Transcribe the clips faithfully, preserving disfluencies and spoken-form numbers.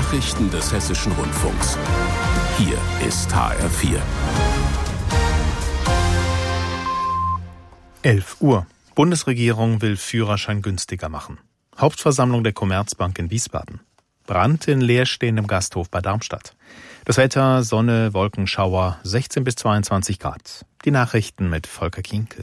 Nachrichten des Hessischen Rundfunks. Hier ist H R vier. elf Uhr. Bundesregierung will Führerschein günstiger machen. Hauptversammlung der Commerzbank in Wiesbaden. Brand in leerstehendem Gasthof bei Darmstadt. Das Wetter, Sonne, Wolkenschauer, sechzehn bis zweiundzwanzig Grad. Die Nachrichten mit Volker Kienkel.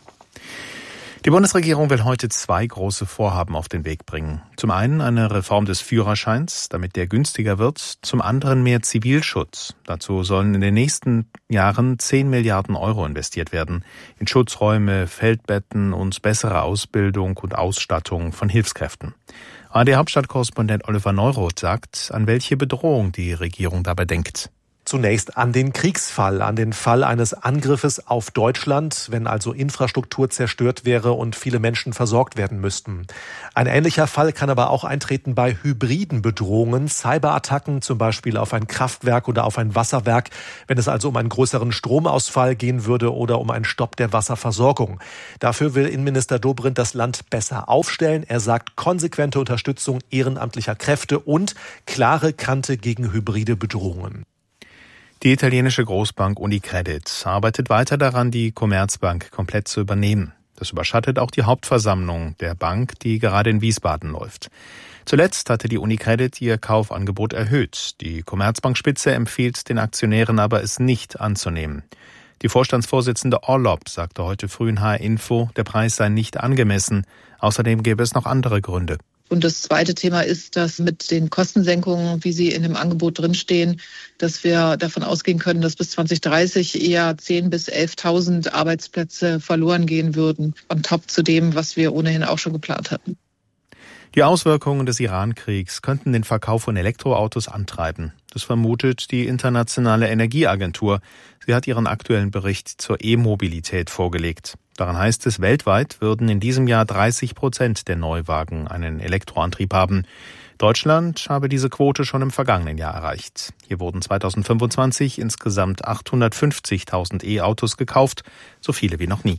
Die Bundesregierung will heute zwei große Vorhaben auf den Weg bringen. Zum einen eine Reform des Führerscheins, damit der günstiger wird. Zum anderen mehr Zivilschutz. Dazu sollen in den nächsten Jahren zehn Milliarden Euro investiert werden. In Schutzräume, Feldbetten und bessere Ausbildung und Ausstattung von Hilfskräften. A R D-Hauptstadtkorrespondent Oliver Neuroth sagt, an welche Bedrohung die Regierung dabei denkt. Zunächst an den Kriegsfall, an den Fall eines Angriffes auf Deutschland, wenn also Infrastruktur zerstört wäre und viele Menschen versorgt werden müssten. Ein ähnlicher Fall kann aber auch eintreten bei hybriden Bedrohungen, Cyberattacken zum Beispiel auf ein Kraftwerk oder auf ein Wasserwerk, wenn es also um einen größeren Stromausfall gehen würde oder um einen Stopp der Wasserversorgung. Dafür will Innenminister Dobrindt das Land besser aufstellen. Er sagt konsequente Unterstützung ehrenamtlicher Kräfte und klare Kante gegen hybride Bedrohungen. Die italienische Großbank Unicredit arbeitet weiter daran, die Commerzbank komplett zu übernehmen. Das überschattet auch die Hauptversammlung der Bank, die gerade in Wiesbaden läuft. Zuletzt hatte die Unicredit ihr Kaufangebot erhöht. Die Commerzbankspitze empfiehlt den Aktionären aber, es nicht anzunehmen. Die Vorstandsvorsitzende Orlob sagte heute früh in H R Info, der Preis sei nicht angemessen. Außerdem gäbe es noch andere Gründe. Und das zweite Thema ist, dass mit den Kostensenkungen, wie sie in dem Angebot drinstehen, dass wir davon ausgehen können, dass bis zwanzig dreißig eher zehntausend bis elftausend Arbeitsplätze verloren gehen würden, on top zu dem, was wir ohnehin auch schon geplant hatten. Die Auswirkungen des Iran-Kriegs könnten den Verkauf von Elektroautos antreiben. Das vermutet die Internationale Energieagentur. Sie hat ihren aktuellen Bericht zur E-Mobilität vorgelegt. Daran heißt es, weltweit würden in diesem Jahr dreißig Prozent der Neuwagen einen Elektroantrieb haben. Deutschland habe diese Quote schon im vergangenen Jahr erreicht. Hier wurden zweitausendfünfundzwanzig insgesamt achthundertfünfzigtausend E-Autos gekauft, so viele wie noch nie.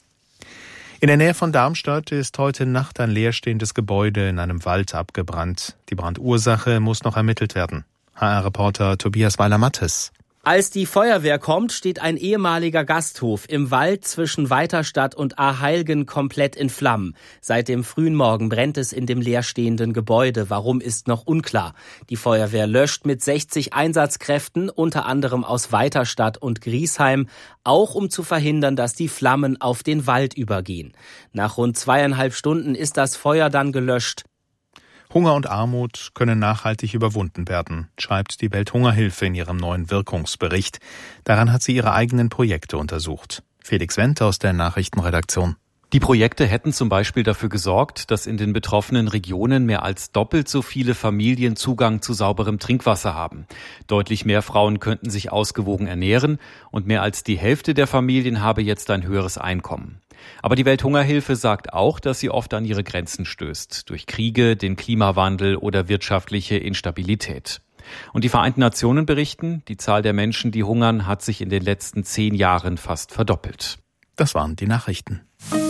In der Nähe von Darmstadt ist heute Nacht ein leerstehendes Gebäude in einem Wald abgebrannt. Die Brandursache muss noch ermittelt werden. H R-Reporter Tobias Weiler-Mattes. Als die Feuerwehr kommt, steht ein ehemaliger Gasthof im Wald zwischen Weiterstadt und Aheilgen komplett in Flammen. Seit dem frühen Morgen brennt es in dem leerstehenden Gebäude. Warum, ist noch unklar. Die Feuerwehr löscht mit sechzig Einsatzkräften, unter anderem aus Weiterstadt und Griesheim, auch um zu verhindern, dass die Flammen auf den Wald übergehen. Nach rund zweieinhalb Stunden ist das Feuer dann gelöscht. Hunger und Armut können nachhaltig überwunden werden, schreibt die Welthungerhilfe in ihrem neuen Wirkungsbericht. Daran hat sie ihre eigenen Projekte untersucht. Felix Wendt aus der Nachrichtenredaktion. Die Projekte hätten zum Beispiel dafür gesorgt, dass in den betroffenen Regionen mehr als doppelt so viele Familien Zugang zu sauberem Trinkwasser haben. Deutlich mehr Frauen könnten sich ausgewogen ernähren und mehr als die Hälfte der Familien habe jetzt ein höheres Einkommen. Aber die Welthungerhilfe sagt auch, dass sie oft an ihre Grenzen stößt, durch Kriege, den Klimawandel oder wirtschaftliche Instabilität. Und die Vereinten Nationen berichten, die Zahl der Menschen, die hungern, hat sich in den letzten zehn Jahren fast verdoppelt. Das waren die Nachrichten.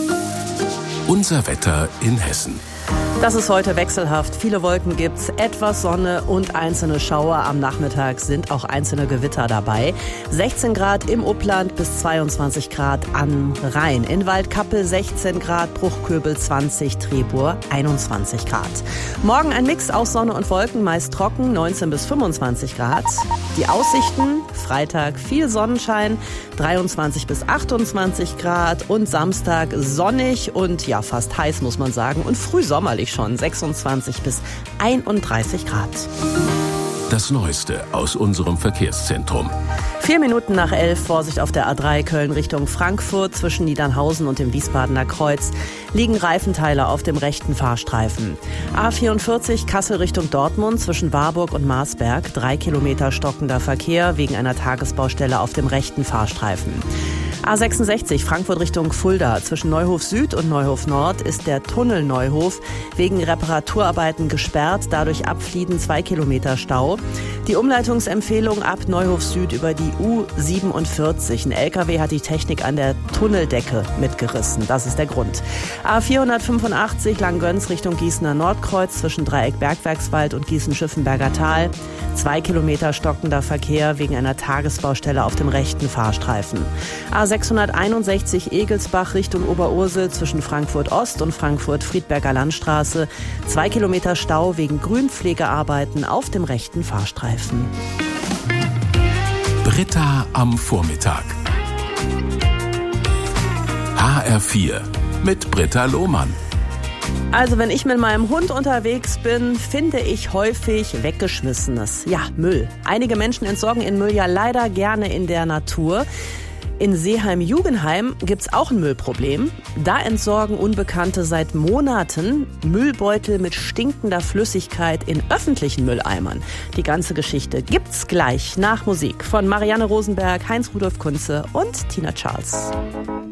Unser Wetter in Hessen. Das ist heute wechselhaft. Viele Wolken gibt's, etwas Sonne und einzelne Schauer. Am Nachmittag sind auch einzelne Gewitter dabei. sechzehn Grad im Upland bis zweiundzwanzig Grad am Rhein. In Waldkappel sechzehn Grad, Bruchköbel zwanzig, Trebur einundzwanzig Grad. Morgen ein Mix aus Sonne und Wolken, meist trocken, neunzehn bis fünfundzwanzig Grad. Die Aussichten, Freitag viel Sonnenschein, dreiundzwanzig bis achtundzwanzig Grad und Samstag sonnig und ja fast heiß, muss man sagen, und früh sommerlich schon, sechsundzwanzig bis einunddreißig Grad. Das Neueste aus unserem Verkehrszentrum. Vier Minuten nach elf, Vorsicht auf der A drei Köln Richtung Frankfurt. Zwischen Niedernhausen und dem Wiesbadener Kreuz liegen Reifenteile auf dem rechten Fahrstreifen. A vierundvierzig Kassel Richtung Dortmund zwischen Warburg und Marsberg. Drei Kilometer stockender Verkehr wegen einer Tagesbaustelle auf dem rechten Fahrstreifen. A sechsundsechzig Frankfurt Richtung Fulda. Zwischen Neuhof Süd und Neuhof Nord ist der Tunnel Neuhof wegen Reparaturarbeiten gesperrt. Dadurch abfliegen zwei Kilometer Stau. Die Umleitungsempfehlung ab Neuhof Süd über die U siebenundvierzig. Ein L K W hat die Technik an der Tunneldecke mitgerissen. Das ist der Grund. A vierhundertfünfundachtzig Langgöns Richtung Gießener Nordkreuz zwischen Dreieck Bergwerkswald und Gießen-Schiffenberger Tal. Zwei Kilometer stockender Verkehr wegen einer Tagesbaustelle auf dem rechten Fahrstreifen. A sechshunderteinundsechzig Egelsbach Richtung Oberursel zwischen Frankfurt Ost und Frankfurt-Friedberger Landstraße. Zwei Kilometer Stau wegen Grünpflegearbeiten auf dem rechten Fahrstreifen. Britta am Vormittag. H R vier mit Britta Lohmann. Also wenn ich mit meinem Hund unterwegs bin, finde ich häufig Weggeschmissenes. Ja, Müll. Einige Menschen entsorgen ihren Müll ja leider gerne in der Natur. In Seeheim-Jugenheim gibt's auch ein Müllproblem. Da entsorgen Unbekannte seit Monaten Müllbeutel mit stinkender Flüssigkeit in öffentlichen Mülleimern. Die ganze Geschichte gibt's gleich nach Musik von Marianne Rosenberg, Heinz-Rudolf Kunze und Tina Charles.